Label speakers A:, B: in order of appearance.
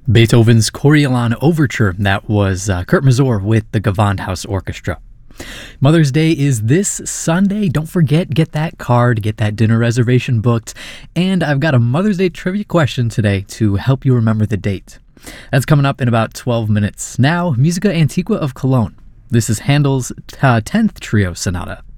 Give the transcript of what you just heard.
A: Beethoven's Coriolan Overture. That was Kurt Masur with the Gewandhaus Orchestra. Mother's Day is this Sunday. Don't forget, get that card, get that dinner reservation booked. And I've got a Mother's Day trivia question today to help you remember the date. That's coming up in about 12 minutes. Now, Musica Antiqua of Cologne. This is Handel's 10th Trio Sonata.